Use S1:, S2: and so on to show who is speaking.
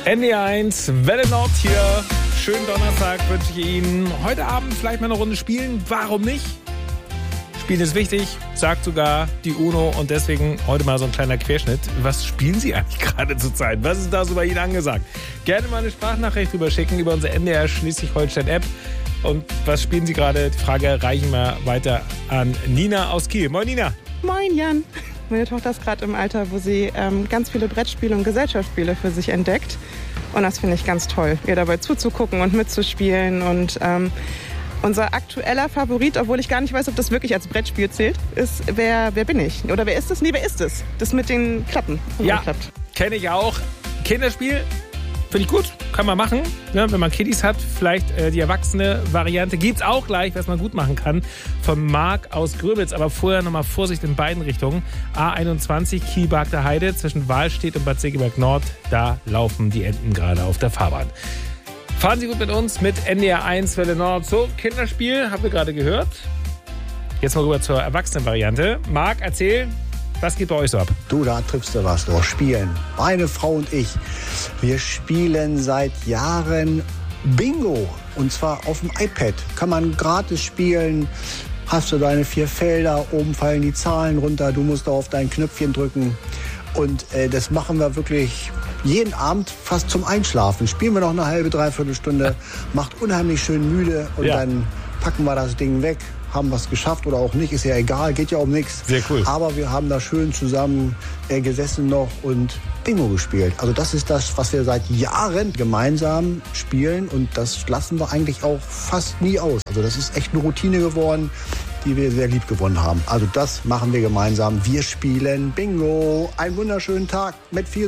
S1: NDR1, Welle Nord hier. Schönen Donnerstag wünsche ich Ihnen. Heute Abend vielleicht mal eine Runde spielen. Warum nicht? Spielen ist wichtig, sagt sogar die UNO. Und deswegen heute mal so ein kleiner Querschnitt. Was spielen Sie eigentlich gerade zur Zeit? Was ist da so bei Ihnen angesagt? Gerne mal eine Sprachnachricht rüberschicken über unsere NDR Schleswig-Holstein-App. Und was spielen Sie gerade? Die Frage reichen wir weiter an Nina aus Kiel. Moin Nina.
S2: Moin Jan. Meine Tochter ist gerade im Alter, wo sie ganz viele Brettspiele und Gesellschaftsspiele für sich entdeckt. Und das finde ich ganz toll, ihr dabei zuzugucken und mitzuspielen. Und unser aktueller Favorit, obwohl ich gar nicht weiß, ob das wirklich als Brettspiel zählt, ist Wer bin ich? Oder wer ist es? Nee, wer ist es? Das mit den Klappen.
S1: Ja, kenne ich auch. Kinderspiel, finde ich gut, kann man machen. Ne? Wenn man Kiddies hat, vielleicht die erwachsene Variante. Gibt's auch gleich, was man gut machen kann. Von Marc aus Gröbitz. Aber vorher nochmal Vorsicht in beiden Richtungen. A21 Kiel-Barkter Heide zwischen Wahlstedt und Bad Segeberg Nord. Da laufen die Enten gerade auf der Fahrbahn. Fahren Sie gut mit uns mit NDR1 Welle Nord. So, Kinderspiel, haben wir gerade gehört. Jetzt mal rüber zur Erwachsenenvariante. Marc, erzähl, was geht bei euch so ab?
S3: Du, da triffst du was, doch spielen. Meine Frau und ich, wir spielen seit Jahren Bingo. Und zwar auf dem iPad. Kann man gratis spielen. Hast du deine 4 Felder, oben fallen die Zahlen runter. Du musst da auf dein Knöpfchen drücken. Und das machen wir wirklich jeden Abend fast zum Einschlafen. Spielen wir noch eine halbe, dreiviertel Stunde. Macht unheimlich schön müde. Und dann packen wir das Ding weg. Haben was geschafft oder auch nicht, ist ja egal, geht ja um nichts.
S1: Sehr cool.
S3: Aber wir haben da schön zusammen gesessen noch und Bingo gespielt. Also das ist das, was wir seit Jahren gemeinsam spielen und das lassen wir eigentlich auch fast nie aus. Also das ist echt eine Routine geworden, die wir sehr lieb gewonnen haben. Also das machen wir gemeinsam. Wir spielen Bingo. Einen wunderschönen Tag mit viel